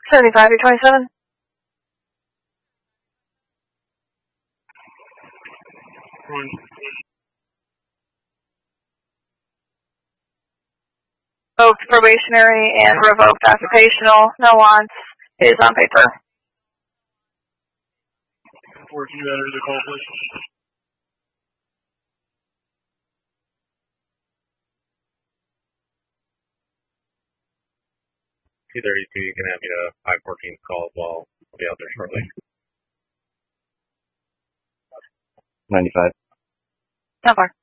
75, you're 27. Revoked probationary and revoked occupational. No wants is on paper. 14, you enter the call, please. T32, you can have me to 514 call as well. I'll be out there shortly. 95. 10-4.